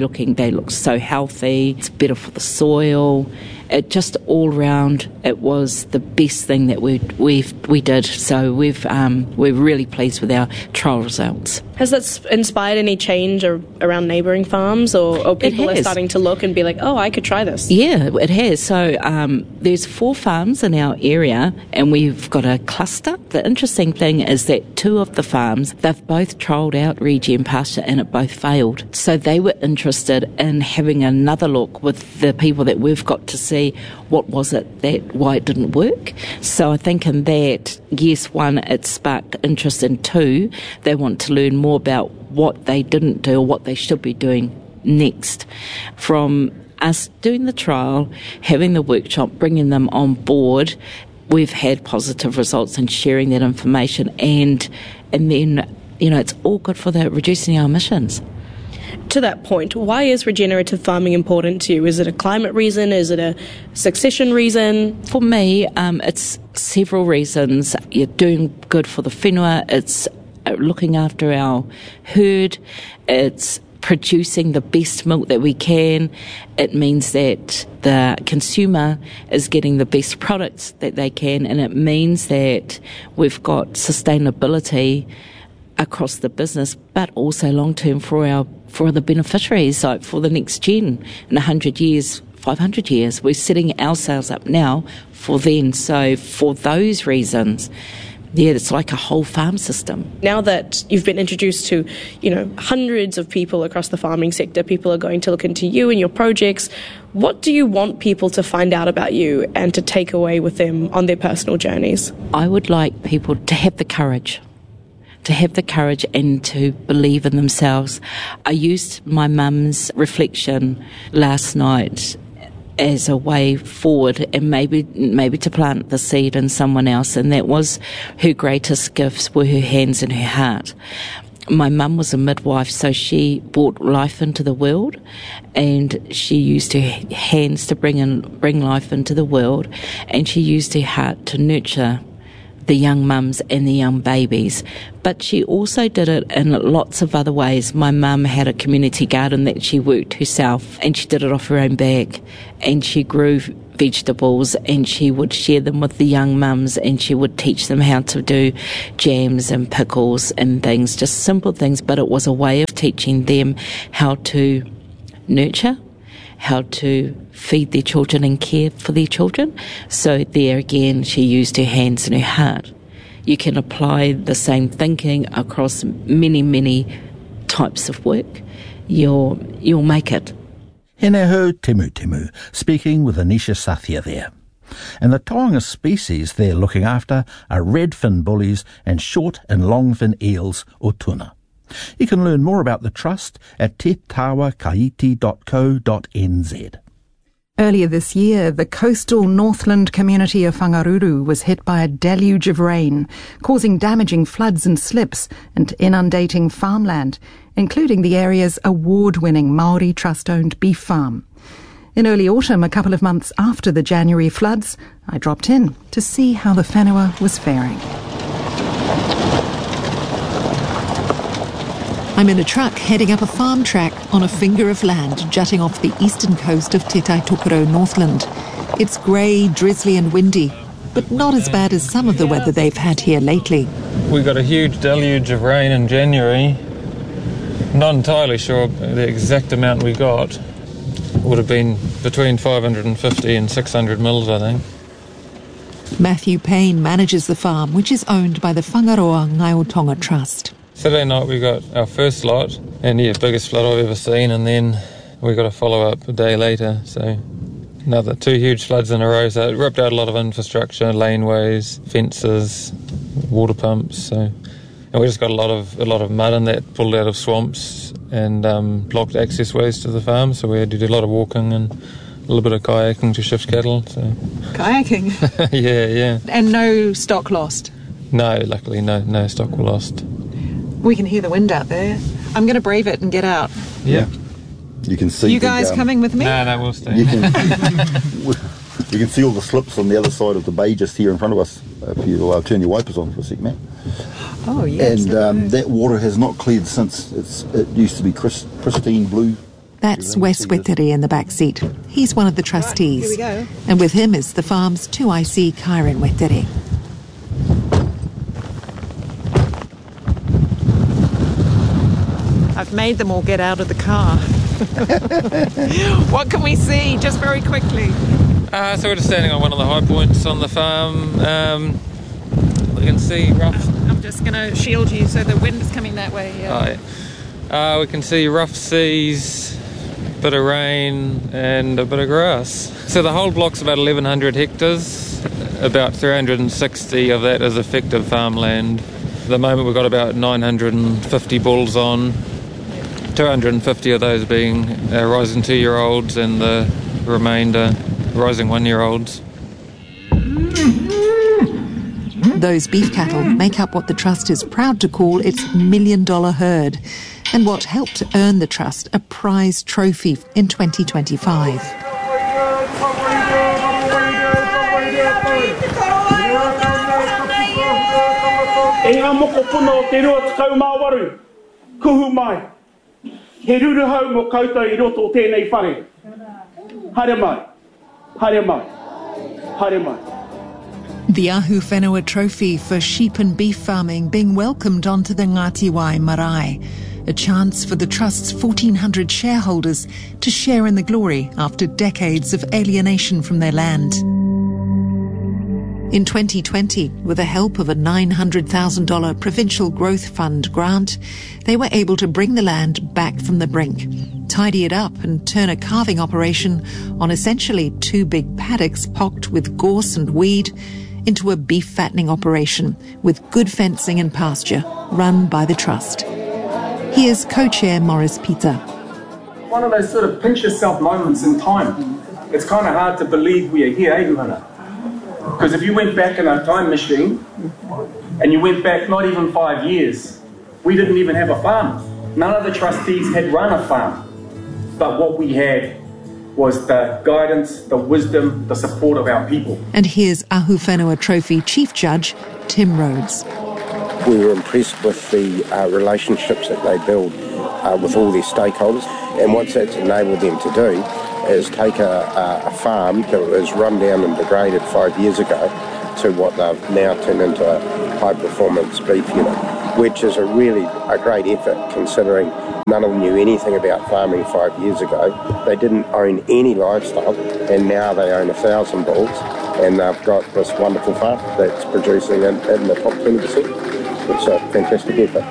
so healthy, it's better for the soil. It just all round, it was the best thing that we did. So we're really pleased with our trial results. Has that inspired any change around neighbouring farms, or people are starting to look and be like, oh, I could try this? Yeah, it has. So there's 4 farms in our area, and we've got a cluster. The interesting thing is that 2 of the farms, they've both trialled out regen pasture and it both failed. So they were interested in having another look with the people that we've got to see what was it why it didn't work. So I think in that, yes, 1, it sparked interest, and 2, they want to learn more about what they didn't do or what they should be doing next. From us doing the trial, having the workshop, bringing them on board, we've had positive results in sharing that information, and then, it's all good for reducing our emissions. To that point, why is regenerative farming important to you? Is it a climate reason? Is it a succession reason? For me, it's several reasons. You're doing good for the whenua, it's looking after our herd, it's producing the best milk that we can. It means that the consumer is getting the best products that they can, and it means that we've got sustainability across the business, but also long-term for the beneficiaries, like for the next gen in 100 years, 500 years. We're setting ourselves up now for then. So for those reasons, Yeah, it's like a whole farm system. Now that you've been introduced to, hundreds of people across the farming sector, people are going to look into you and your projects. What do you want people to find out about you and to take away with them on their personal journeys? I would like people to have the courage. And to believe in themselves. I used my mum's reflection last night as a way forward, and maybe to plant the seed in someone else, and that was her greatest gifts were her hands and her heart. My mum was a midwife, so she brought life into the world, and she used her hands to bring life into the world, and she used her heart to nurture the young mums and the young babies. But she also did it in lots of other ways. My mum had a community garden that she worked herself, and she did it off her own back, and she grew vegetables, and she would share them with the young mums, and she would teach them how to do jams and pickles and things, just simple things, but it was a way of teaching them how to nurture, how to feed their children and care for their children. So there again, she used her hands and her heart. You can apply the same thinking across many, many types of work. You'll make it. Heneho Temu, speaking with Anisha Sathya there. And the taonga species they're looking after are redfin bullies and short and longfin eels or tuna. You can learn more about the trust at tetawakaiti.co.nz. Earlier this year, the coastal Northland community of Whangaruru was hit by a deluge of rain, causing damaging floods and slips and inundating farmland, including the area's award-winning Māori Trust-owned beef farm. In early autumn, a couple of months after the January floods, I dropped in to see how the whenua was faring. I'm in a truck heading up a farm track on a finger of land jutting off the eastern coast of Te Tai Tokerau Northland. It's grey, drizzly and windy, but not as bad as some of the weather they've had here lately. We got a huge deluge of rain in January. Not entirely sure the exact amount we got. Would have been between 550 and 600 mils, I think. Matthew Payne manages the farm, which is owned by the Whangaroa Ngaiotonga Trust. Saturday night we got our first lot, and biggest flood I've ever seen, and then we got a follow-up a day later, so another 2 huge floods in a row, so it ripped out a lot of infrastructure, laneways, fences, water pumps, and we just got a lot of mud in that pulled out of swamps and blocked access ways to the farm, so we had to do a lot of walking and a little bit of kayaking to shift cattle. So. Kayaking? Yeah. And no stock lost? No, luckily no stock were lost. We can hear the wind out there. I'm going to brave it and get out. Yeah. You can see. You guys coming with me? No, we'll stay. You can see all the slips on the other side of the bay just here in front of us. If you turn your wipers on for a sec, man. Oh, yes. And that water has not cleared since. It used to be pristine blue. That's Wes Weteri in the back seat. He's one of the trustees. Right, here we go. And with him is the farm's 2IC Kieran Weteri. I've made them all get out of the car. What can we see, just very quickly? So we're just standing on one of the high points on the farm. We can see rough... I'm just going to shield you so the wind is coming that way. Yeah. We can see rough seas, a bit of rain and a bit of grass. So the whole block's about 1,100 hectares. About 360 of that is effective farmland. At the moment we've got about 950 bulls on. 250 of those being rising 2-year-olds and the remainder rising 1-year-olds. Those beef cattle make up what the Trust is proud to call its $1 million herd, and what helped earn the Trust a prize trophy in 2025. He ruru hau mo koutou I roto o tēnei whare. Haere mai, haere mai, haere mai. The Ahu Whenua Trophy for sheep and beef farming being welcomed onto the Ngāti Wai Marae, a chance for the Trust's 1,400 shareholders to share in the glory after decades of alienation from their land. In 2020, with the help of a $900,000 Provincial Growth Fund grant, they were able to bring the land back from the brink, tidy it up and turn a calving operation on essentially 2 big paddocks pocked with gorse and weed into a beef fattening operation with good fencing and pasture run by the Trust. Here's co-chair Morris Peter. One of those sort of pinch yourself moments in time. It's kind of hard to believe we are here, eh, Luana? Because if you went back in a time machine and you went back not even 5 years, we didn't even have a farm. None of the trustees had run a farm. But what we had was the guidance, the wisdom, the support of our people. And here's Ahu Whenua Trophy Chief Judge Tim Rhodes. We were impressed with the relationships that they build with all their stakeholders, and what that's enabled them to do is take a farm that was run down and degraded 5 years ago to what they've now turned into a high-performance beef unit, which is a great effort considering none of them knew anything about farming 5 years ago. They didn't own any livestock, and now they own 1,000 bulls, and they've got this wonderful farm that's producing in the top 20%. It's a fantastic effort.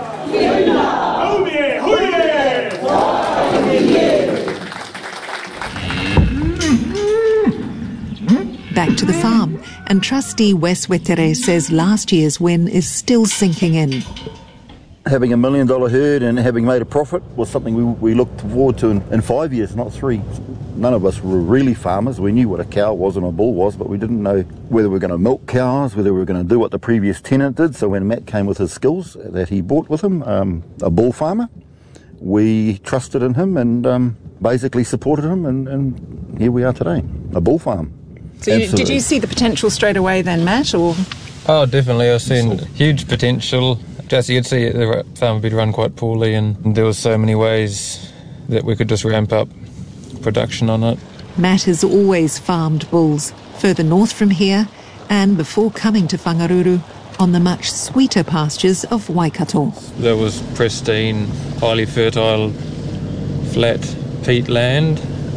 Back to the farm, and trustee Wes Wetere says last year's win is still sinking in. Having $1 million herd and having made a profit was something we looked forward to in 5 years, not 3. None of us were really farmers. We knew what a cow was and a bull was, but we didn't know whether we were going to milk cows, whether we were going to do what the previous tenant did. So when Matt came with his skills that he brought with him, a bull farmer, we trusted in him and basically supported him, and here we are today, a bull farm. So did you see the potential straight away then, Matt? Or? Oh, definitely. I've seen huge potential. Just you'd see the farm would be run quite poorly, and there was so many ways that we could just ramp up production on it. Matt has always farmed bulls further north from here, and before coming to Whangaruru, on the much sweeter pastures of Waikato. There was pristine, highly fertile, flat peat land,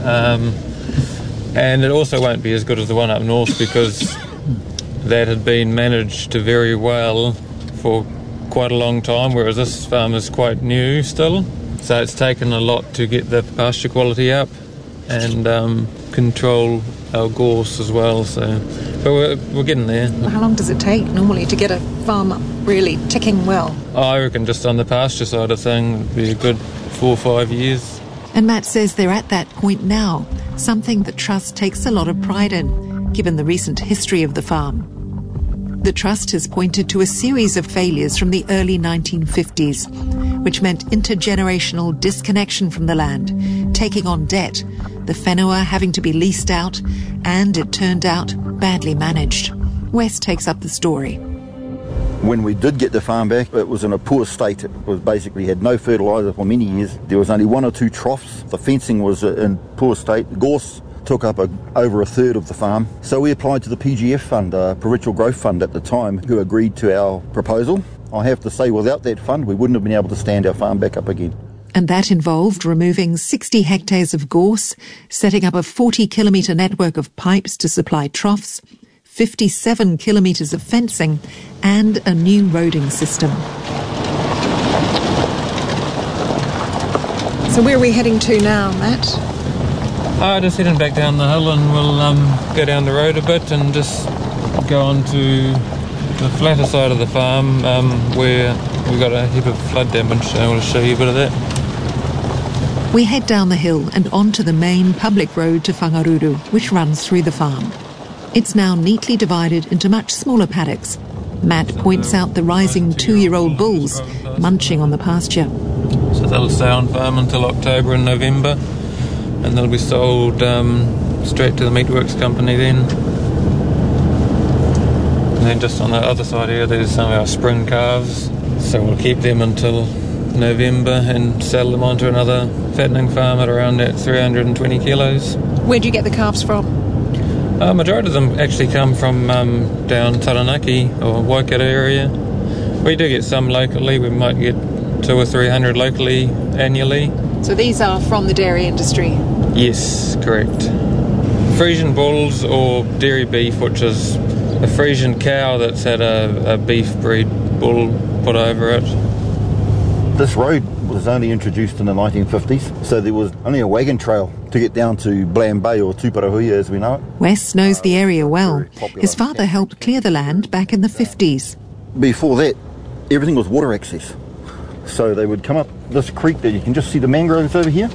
and it also won't be as good as the one up north because that had been managed very well for quite a long time, whereas this farm is quite new still. So it's taken a lot to get the pasture quality up and control our gorse as well. But we're getting there. How long does it take normally to get a farm up really ticking well? I reckon just on the pasture side of things it'd be a good 4 or 5 years. And Matt says they're at that point now, something the Trust takes a lot of pride in, given the recent history of the farm. The Trust has pointed to a series of failures from the early 1950s, which meant intergenerational disconnection from the land, taking on debt, the whenua having to be leased out, and, it turned out, badly managed. Wes takes up the story. When we did get the farm back, it was in a poor state. It was basically had no fertiliser for many years. There was only 1 or 2 troughs. The fencing was in poor state. The gorse took up over a third of the farm. So we applied to the PGF fund, Provincial Growth Fund at the time, who agreed to our proposal. I have to say, without that fund, we wouldn't have been able to stand our farm back up again. And that involved removing 60 hectares of gorse, setting up a 40-kilometre network of pipes to supply troughs, 57 kilometres of fencing, and a new roading system. So where are we heading to now, Matt? Just heading back down the hill, and we'll go down the road a bit and just go on to the flatter side of the farm where we've got a heap of flood damage, so I want to show you a bit of that. We head down the hill and onto the main public road to Whangaruru, which runs through the farm. It's now neatly divided into much smaller paddocks. Matt points out the rising 2-year-old bulls munching on the pasture. So they'll stay on farm until October and November, and they'll be sold straight to the Meatworks company then. And then just on the other side here, there's some of our spring calves. So we'll keep them until November and sell them onto another fattening farm at around that 320 kilos. Where do you get the calves from? Majority of them actually come from down Taranaki or Waikato area. We do get some locally. We might get 200 or 300 locally annually. So these are from the dairy industry? Yes, correct. Frisian bulls or dairy beef, which is a Frisian cow that's had a beef breed bull put over it. This road was only introduced in the 1950s, so there was only a wagon trail to get down to Bland Bay or Tuparahui as we know it. Wes knows the area well. His father helped clear the land back in the 50s. Before that, everything was water access. So they would come up this creek that you can just see the mangroves over here,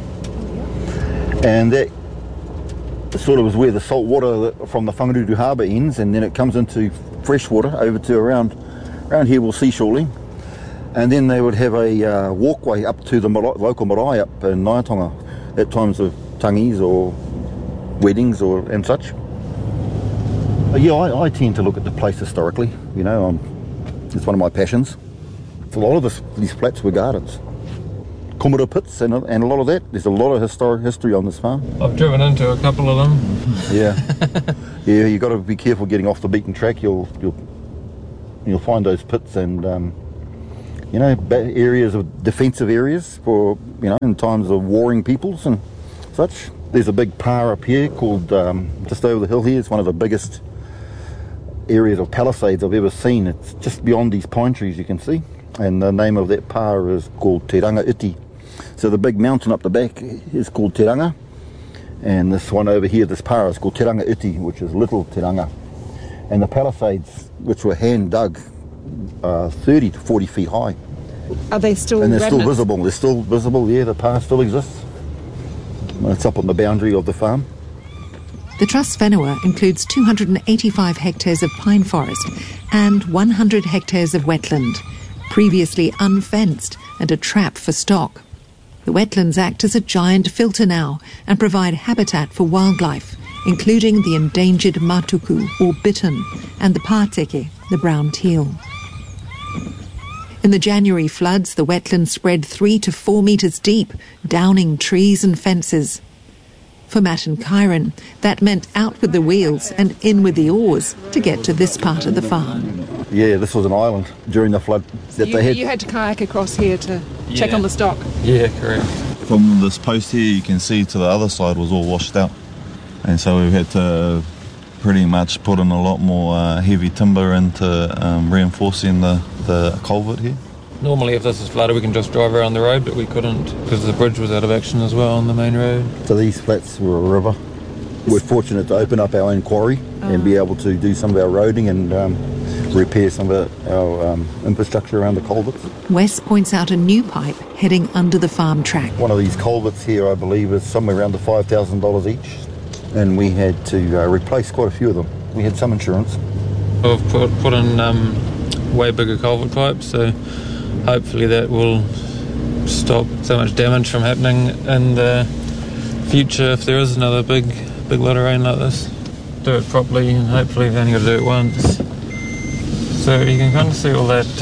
and that sort of was where the salt water from the Whangaruru Harbour ends, and then it comes into fresh water over to around here we'll see shortly. And then they would have a walkway up to the local marae up in Naiatonga at times of tangis or weddings and such. Yeah, I tend to look at the place historically, you know, it's one of my passions. A lot of these flats were gardens. Kumara pits and a lot of that. There's a lot of history on this farm. I've driven into a couple of them. Yeah, you've got to be careful getting off the beaten track. You'll find those pits and areas of defensive areas for in times of warring peoples and such. There's a big pa up here called just over the hill here. It's one of the biggest areas of palisades I've ever seen. It's just beyond these pine trees you can see, and the name of that pa is called Te Ranga Iti. So the big mountain up the back is called Te Ranga, and this one over here, this pa, is called Te Ranga Iti, which is Little Te Ranga. And the palisades, which were hand dug, 30 to 40 feet high. Are they still And they're remnants? still visible. They're still visible, yeah, the pa still exists. It's up on the boundary of the farm. The Trust Whenua includes 285 hectares of pine forest and 100 hectares of wetland, previously unfenced and a trap for stock. The wetlands act as a giant filter now and provide habitat for wildlife, including the endangered matuku or bittern and the pāteke, the brown teal. In the January floods, the wetlands spread 3 to 4 metres deep, downing trees and fences. For Matt and Kyron, that meant out with the wheels and in with the oars to get to this part of the farm. Yeah, this was an island during the flood that they had. You had to kayak across here to check on the stock? Yeah, correct. From this post here, you can see to the other side was all washed out. And so we had to pretty much put in a lot more heavy timber into reinforcing the culvert here. Normally if this is flooded we can just drive around the road, but we couldn't because the bridge was out of action as well on the main road. So these flats were a river. We're fortunate to open up our own quarry and be able to do some of our roading and repair some of our infrastructure around the culverts. Wes points out a new pipe heading under the farm track. One of these culverts here, I believe, is somewhere around the $5,000 each, and we had to replace quite a few of them. We had some insurance. We've put in way bigger culvert pipes, so hopefully that will stop so much damage from happening in the future if there is another big lot of rain like this. Do it properly and hopefully we've only got to do it once. So you can kind of see all that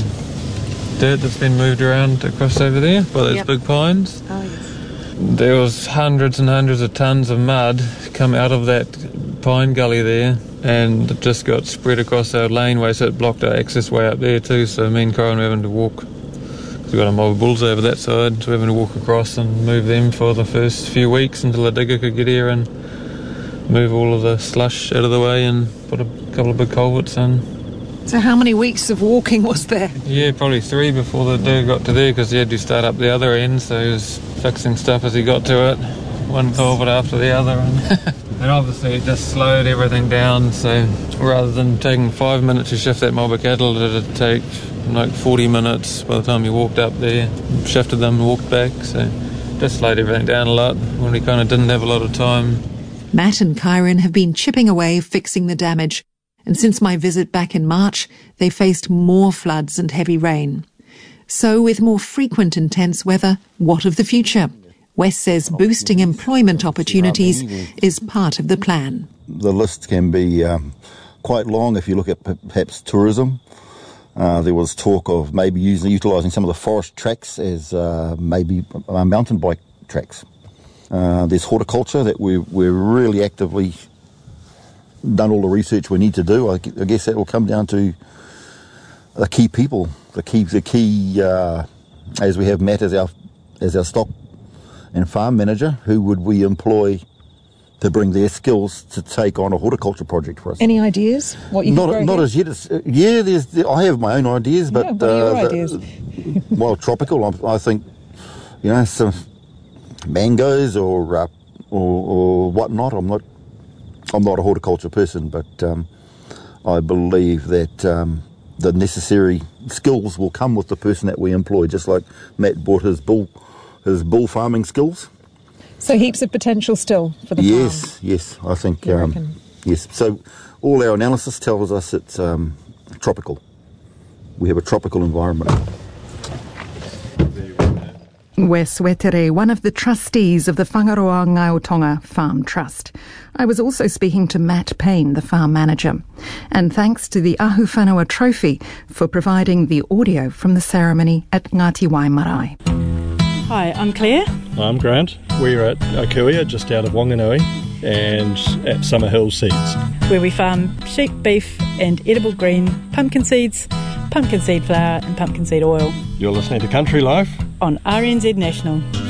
dirt that's been moved around across over there by those big pines. Oh, yes. There was hundreds and hundreds of tons of mud come out of that pine gully there, and it just got spread across our laneway, so it blocked our access way up there too. So me and Kyron were having to walk, because we've got a mob of bulls over that side, so we're having to walk across and move them for the first few weeks until the digger could get here and move all of the slush out of the way and put a couple of big culverts in. So how many weeks of walking was there? Yeah, probably 3 before the digger got to there, because he had to start up the other end, so he was fixing stuff as he got to it, one culvert after the other. And obviously it just slowed everything down, so rather than taking 5 minutes to shift that mob of cattle, it'd take like 40 minutes by the time you walked up there, shifted them and walked back, so just slowed everything down a lot when we kind of didn't have a lot of time. Matt and Kyron have been chipping away fixing the damage, and since my visit back in March, they faced more floods and heavy rain. So with more frequent intense weather, what of the future? Wes says boosting employment opportunities is part of the plan. The list can be quite long if you look at perhaps tourism. There was talk of maybe utilising some of the forest tracks as maybe mountain bike tracks. There's horticulture that we're really actively done all the research we need to do. I guess that will come down to the key people, the key as we have Matt as our stock and farm manager. Who would we employ to bring their skills to take on a horticulture project for us. Any ideas? What you not can not as yet. I have my own ideas, but what are your ideas? Well, tropical. I think, some mangoes or whatnot. I'm not a horticulture person, but I believe that the necessary skills will come with the person that we employ. Just like Matt brought his bull farming skills. So heaps of potential still for the farm. Yes, I think, yes. So all our analysis tells us it's tropical. We have a tropical environment. Wes Wetere, one of the trustees of the Whangaroa Ngautonga Farm Trust. I was also speaking to Matt Payne, the farm manager. And thanks to the Ahu Whanua Trophy for providing the audio from the ceremony at Ngāti Wai Marae. Hi, I'm Claire. I'm Grant. We're at Akuia, just out of Wanganui, and at Summer Hill Seeds, where we farm sheep, beef and edible green, pumpkin seeds, pumpkin seed flour and pumpkin seed oil. You're listening to Country Life on RNZ National.